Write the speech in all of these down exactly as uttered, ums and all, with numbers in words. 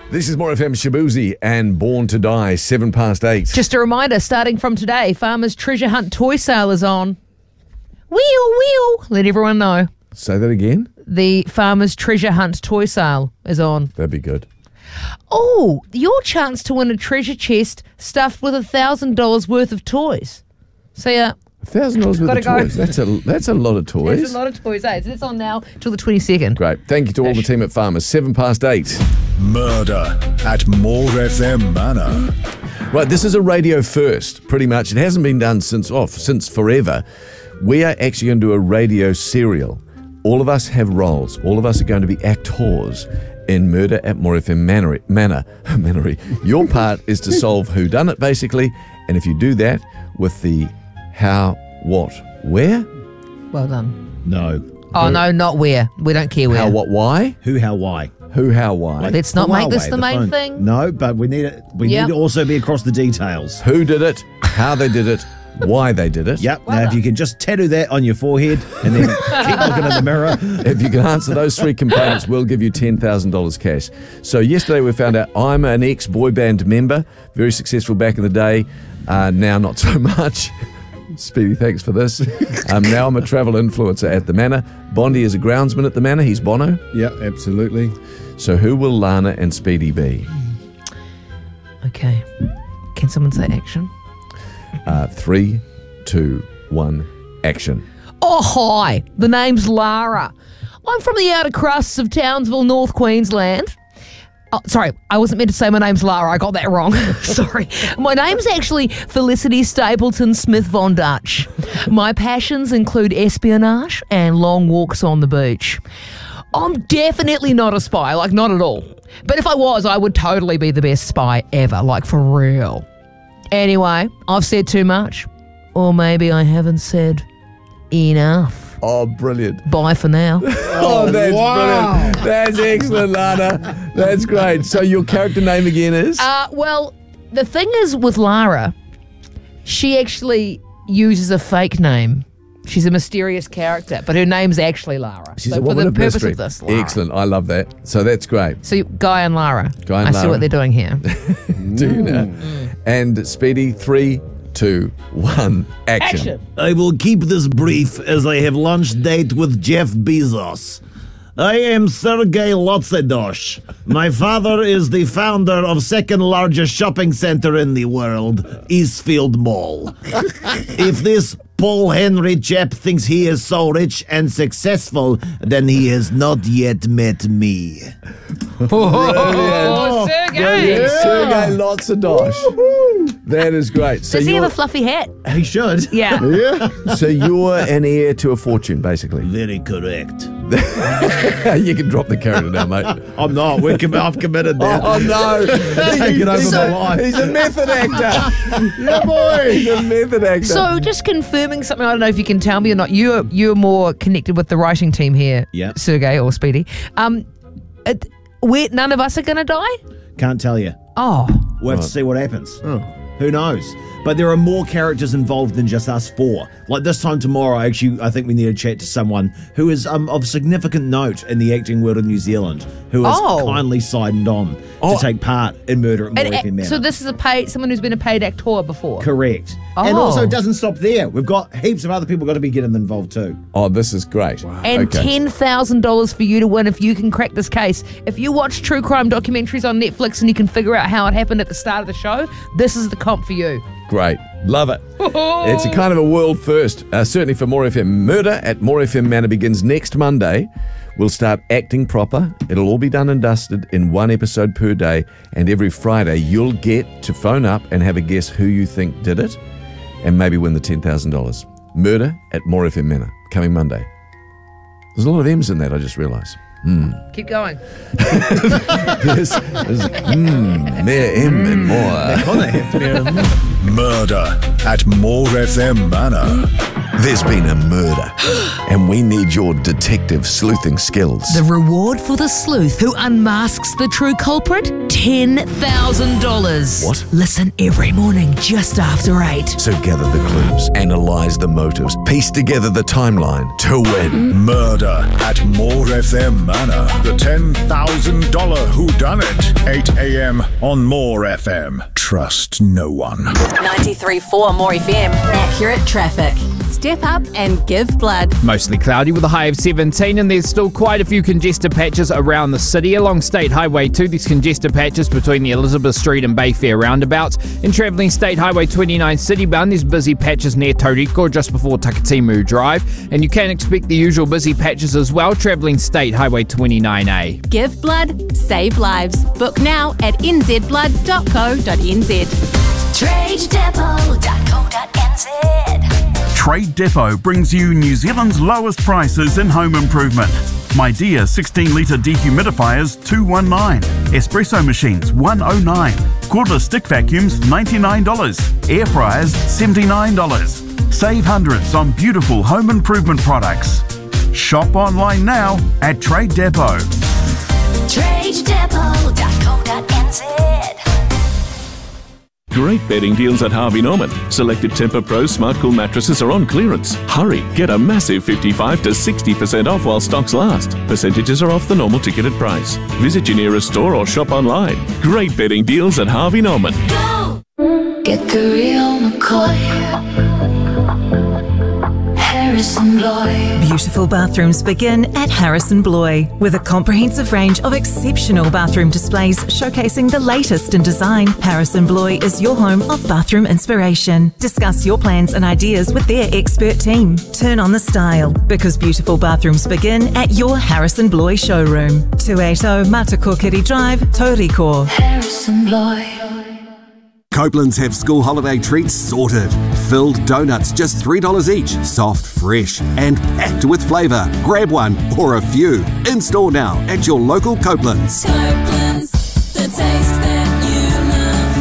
This is More F M Shabuzi and Born to Die, seven past eight. Just a reminder, starting from today, Farmer's Treasure Hunt toy sale is on. Wheel, wheel. Let everyone know. Say that again? The Farmer's Treasure Hunt toy sale is on. That'd be good. Oh, your chance to win a treasure chest stuffed with a thousand dollars worth of toys. So yeah. A thousand dollars worth of Gotta go. toys. That's a that's a lot of toys. There's a lot of toys, eh? So it's on now till the twenty-second. Great. Thank you to all the team at Farmers. Seven past eight. Murder at More F M Manor. Right, this is a radio first, pretty much. It hasn't been done since oh, since forever. We are actually going to do a radio serial. All of us have roles. All of us are going to be actors in Murder at More F M Manor. Manor. Manor. Your part is to solve whodunit, basically. And if you do that with the how, what, where? Well done. No. Oh, no, not where. We don't care where. How, what, why? Who, how, why? Who, how, why? Let's not make this Huawei, the main phone. thing. No, but we need it. We Yep. need to also be across the details. Who did it, how they did it, why they did it. Yep. Well now, if done. you can just tattoo that on your forehead and then keep looking in the mirror. If you can answer those three components, we'll give you ten thousand dollars cash. So yesterday we found out I'm an ex-boy band member, very successful back in the day, uh, now not so much. Speedy, thanks for this. Um, now I'm a travel influencer at the Manor. Bondi is a groundsman at the Manor. He's Bono. Yeah, absolutely. So who will Lana and Speedy be? Okay. Can someone say action? Uh, three, two, one, action. Oh, hi. The name's Lara. I'm from the outer crusts of Townsville, North Queensland. Oh, sorry, I wasn't meant to say my name's Lara. I got that wrong. Sorry. My name's actually Felicity Stapleton Smith Von Dutch. My passions include espionage and long walks on the beach. I'm definitely not a spy, like not at all. But if I was, I would totally be the best spy ever, like for real. Anyway, I've said too much. Or maybe I haven't said enough. Oh, brilliant. Bye for now. Oh, that's brilliant. That's excellent, Lana. That's great. So your character name again is? Uh, well, the thing is with Lara, she actually uses a fake name. She's a mysterious character, but her name's actually Lara. She's so a for woman the of purpose mystery. of this, Lara. Excellent. I love that. So that's great. So Guy and Lara. Guy and I see Lara. what they're doing here. Do you now? And Speedy, three, two, one, action. Action. I will keep this brief as I have lunch date with Jeff Bezos. I am Sergei Lotsedosh. My father is the founder of second largest shopping center in the world, Eastfield Mall. If this Paul Henry chap thinks he is so rich and successful, then he has not yet met me. Oh, Sergey. Sergei Lotsedosh. That is great. So Does he have you're, a fluffy hat? He should. Yeah. Yeah. so you're an heir to a fortune, basically. Very correct. You can drop the character now, mate. I'm not. We're com- I'm committed now. Oh, no. Taking over he's, my a, life. he's a method actor. Yeah, boy. He's a method actor. So just confirming something, I don't know if you can tell me or not. You're you're more connected with the writing team here, Yeah. Sergey or Speedy. Um, it, we none of us are going to die. Can't tell you. Oh, We'll have to see what happens. Who knows? But there are more characters involved than just us four. Like this time tomorrow, actually, I think we need to chat to someone who is um, of significant note in the acting world of New Zealand, who has Oh. kindly signed on Oh. to take part in Murder at More And, F M uh, Manor. so this is a paid someone who's been a paid actor before. Correct. And Oh. also, it doesn't stop there. We've got heaps of other people got to be getting involved too. Oh, this is great. And Okay. ten thousand dollars for you to win if you can crack this case. If you watch true crime documentaries on Netflix and you can figure out how it happened at the start of the show, this is the comp for you. Great. Love it. It's a kind of a world first, uh, certainly for More F M. Murder at More F M Manor begins next Monday. We'll start acting proper. It'll all be done and dusted in one episode per day. And every Friday, you'll get to phone up and have a guess who you think did it and maybe win the ten thousand dollars. Murder at More F M Manor, coming Monday. There's a lot of M's in that, I just realised. Mm. Keep going. There's, there's mm, more M and more. Murder at More F M Manor. There's been a murder, and we need your detective sleuthing skills. The reward for the sleuth who unmasks the true culprit? ten thousand dollars. What? Listen every morning just after eight. So gather the clues, analyze the motives, piece together the timeline to win. Murder at More F M Manor. The ten thousand dollars whodunit. eight a.m. on More F M. Trust no one. ninety-three point four More F M. Accurate traffic. Step up and give blood. Mostly cloudy with a high of seventeen, and there's still quite a few congested patches around the city. Along State Highway two, there's congested patches between the Elizabeth Street and Bayfair roundabouts. And travelling State Highway twenty-nine citybound, there's busy patches near Tauriko just before Takatimu Drive. And you can expect the usual busy patches as well, travelling State Highway twenty-nine A. Give blood, save lives. Book now at n z blood dot co dot n z. trade depot dot co dot n z. Trade Depot brings you New Zealand's lowest prices in home improvement. My Dear sixteen litre dehumidifiers two hundred nineteen dollars, espresso machines one hundred nine dollars, cordless stick vacuums ninety-nine dollars, air fryers seventy-nine dollars. Save hundreds on beautiful home improvement products. Shop online now at Trade Depot. trade depot dot co dot n z. Great bedding deals at Harvey Norman. Selected Tempur-Pro Smart Cool mattresses are on clearance. Hurry, get a massive fifty-five to sixty percent off while stocks last. Percentages are off the normal ticketed price. Visit your nearest store or shop online. Great bedding deals at Harvey Norman. Go! Get the real McCoy. Harrison Bloy. Beautiful bathrooms begin at Harrison Bloy with a comprehensive range of exceptional bathroom displays showcasing the latest in design. Harrison Bloy is your home of bathroom inspiration. Discuss your plans and ideas with their expert team. Turn on the style because beautiful bathrooms begin at your Harrison Bloy showroom. two eighty Matakokiri Drive, Tauriko. Harrison Bloy. Copeland's have school holiday treats sorted. Filled donuts, just three dollars each. Soft, fresh, and packed with flavour. Grab one or a few. In store now at your local Copeland's. Copeland's, the taste that you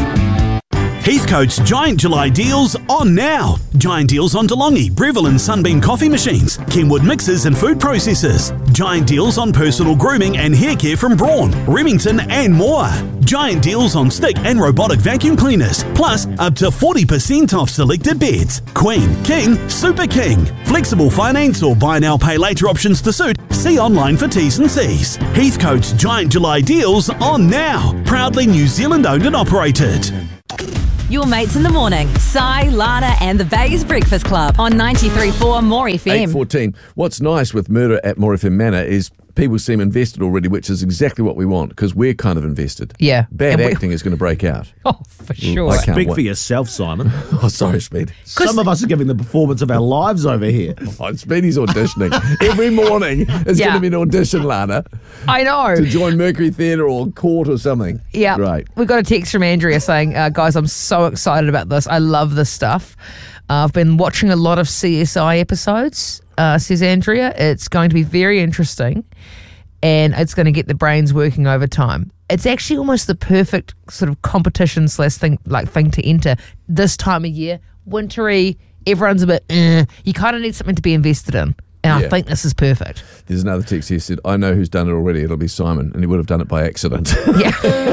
love. Heathcote's Giant July deals on now. Giant deals on DeLonghi, Breville and Sunbeam coffee machines, Kenwood mixers and food processors. Giant deals on personal grooming and hair care from Braun, Remington and more. Giant deals on stick and robotic vacuum cleaners, plus up to forty percent off selected beds. Queen, King, Super King. Flexible finance or buy now pay later options to suit. See online for T's and C's. Heathcote's Giant July deals on now. Proudly New Zealand owned and operated. Your mates in the morning. Sai, Lana and the Bay's Breakfast Club on ninety-three point four More F M. eight fourteen. What's nice with Murder at More F M Manor is people seem invested already, which is exactly what we want because we're kind of invested. Yeah. Bad And we- acting is going to break out. Oh, for sure. I can't Speak wait. for yourself, Simon. Oh, sorry, Speed. Some of us are giving the performance of our lives over here. Oh, Speedy's auditioning. Every morning is Yeah. going to be an audition, Lana, I know. to join Mercury Theatre or Court or something. Yeah. Great. We got a text from Andrea saying, uh, guys, I'm so excited about this. I love this stuff. Uh, I've been watching a lot of C S I episodes, uh, says Andrea. It's going to be very interesting and it's going to get the brains working overtime. It's actually almost the perfect sort of competition slash thing, like thing to enter this time of year. Wintry, everyone's a bit, eh. You kind of need something to be invested in. And Yeah. I think this is perfect. There's another text here said, I know who's done it already. It'll be Simon, and he would have done it by accident. Yeah.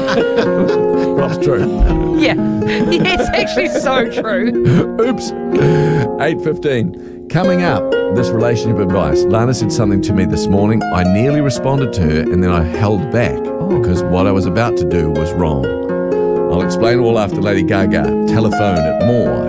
That's true. Yeah. Yeah, it's actually so true. Oops. eight fifteen. Coming up, this relationship advice. Lana said something to me this morning. I nearly responded to her, and then I held back because what I was about to do was wrong. I'll explain all after Lady Gaga. Telephone at More